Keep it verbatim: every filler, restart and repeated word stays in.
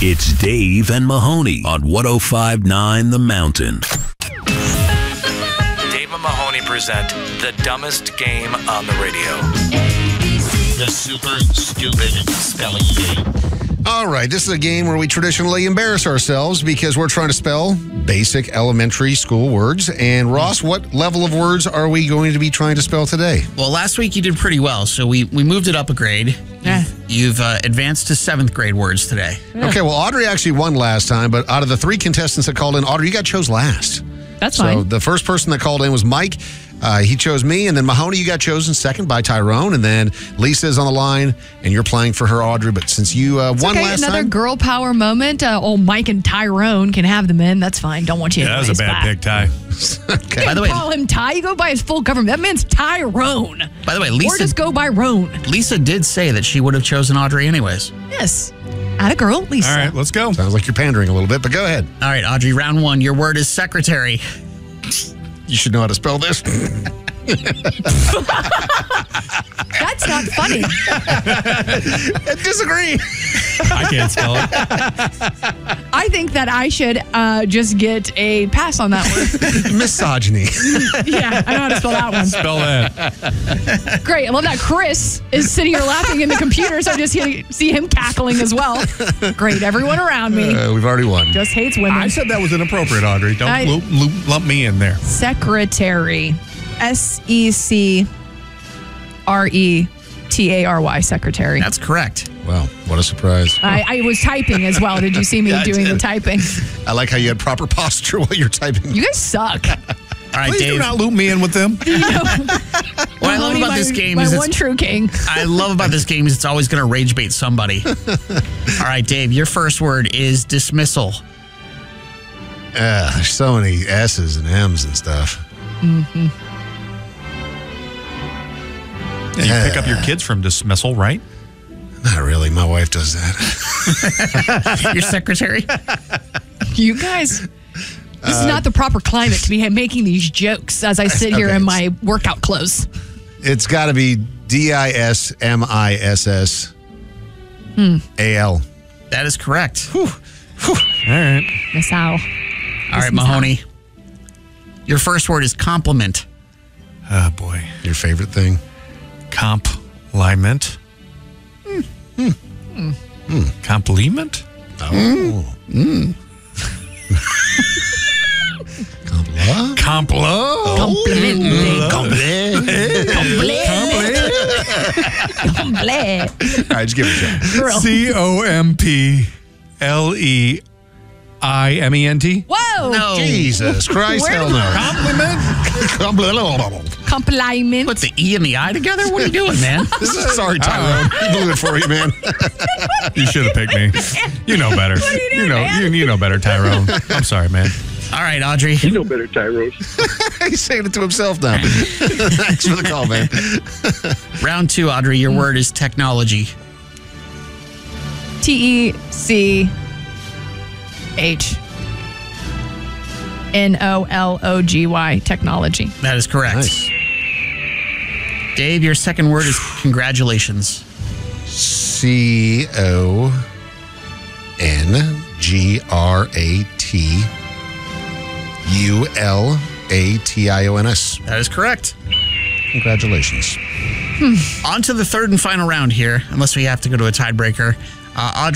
It's Dave and Mahoney on one oh five point nine The Mountain. Dave and Mahoney present the dumbest game on the radio. The super stupid spelling game. All right, this is a game where we traditionally embarrass ourselves because we're trying to spell basic elementary school words. And Ross, what level of words are we going to be trying to spell today? Well, last week you did pretty well, so we, we moved it up a grade. Yeah. You've uh, advanced to seventh grade words today. Yeah. Okay, well, Audrey actually won last time, but out of the three contestants that called in, Audrey, you got chose last. That's so fine. So the first person that called in was Mike. Uh, he chose me, and then Mahoney, you got chosen second by Tyrone, and then Lisa's on the line, and you're playing for her, Audrey. But since you uh, It's won okay, last another time, girl power moment. Uh, old Mike and Tyrone can have them in. That's fine. Don't want you. Yeah, that was a bad pick, Ty. okay. By the way, call him Ty. You go by his full government. That man's Tyrone. by the way, Or Lisa just go by Roan. Lisa did say that she would have chosen Audrey anyways. Yes. Atta girl, Lisa. All right, let's go. Sounds like you're pandering a little bit, but go ahead. All right, Audrey, round one. Your word is secretary. You should know how to spell this. That's not funny. I disagree. I can't spell it. I think that I should uh, just get a pass on that one. Misogyny. Yeah, I know how to spell that one. Spell that. Great. I love that Chris is sitting here laughing in the computer, so I just hear- see him cackling as well. Great. Everyone around me Uh, we've already won. just hates women. I said that was inappropriate, Audrey. Don't I- loop, loop, lump me in there. Secretary. S E C R E T A R Y, secretary. That's correct. Wow, what a surprise. I, I was typing as well. Did you see me Yeah, I doing the did. typing? I like how you had proper posture while you're typing. You guys suck. All right, Please do Dave. not loop me in with them. What I love Mahoney, about my, this game my is one it's, true king. I love about this game is it's always going to rage bait somebody. All right, Dave, your first word is dismissal. Uh, there's so many S's and M's and stuff. Mm-hmm. Yeah, you pick up your kids from dismissal, right? Not really. My wife does that. Your secretary. You guys, this is not the proper climate to be making these jokes as I sit here Okay, in it's- my workout clothes. It's got to be D I S M I S S A L. That is correct. All right. Miss Al. All right, Mahoney. Your first word is compliment. Oh, boy. Your favorite thing? Compliment. Hmm. Compliment? Oh. Mm. Compla? Complo? Compliment. Compliment. All right, just give it a shot. Girl. C O M P L E I M E N T? Whoa. No. Jesus Christ, Where hell did no. Compliment? Compliment. Put the E and the I together? What are you doing, man? Sorry, Tyrone. He blew it for you, man. You should have picked me. You know better. What are you doing, know, man? you, you know better, Tyrone. I'm sorry, man. All right, Audrey. You know better, Tyrone. He's saying it to himself now. Thanks for the call, man. Round two, Audrey. Your word is technology. T E C H N O L O G Y, technology. That is correct. Nice. Dave, your second word is congratulations. C O N G R A T U L A T I O N S. That is correct. Congratulations. On to the third and final round here, unless we have to go to a tiebreaker. Uh, Audrey.